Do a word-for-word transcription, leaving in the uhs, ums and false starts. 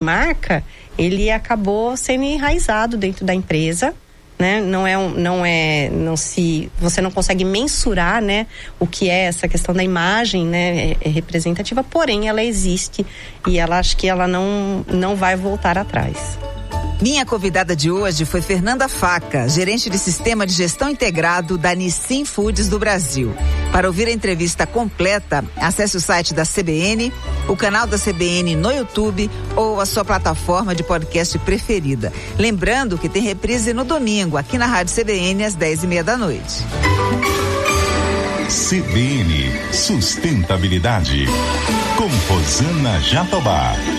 marca, ele acabou sendo enraizado dentro da empresa, né? Não é, não é, não se, você não consegue mensurar, né, o que é essa questão da imagem, né, é, é representativa, porém ela existe e ela acho que ela não, não vai voltar atrás. Minha convidada de hoje foi Fernanda Faca, gerente de Sistema de Gestão Integrado da Nissin Foods do Brasil. Para ouvir a entrevista completa, acesse o site da C B N, o canal da C B N no YouTube ou a sua plataforma de podcast preferida. Lembrando que tem reprise no domingo, aqui na Rádio C B N, às dez e meia da noite. C B N Sustentabilidade, com Rosana Jatobá.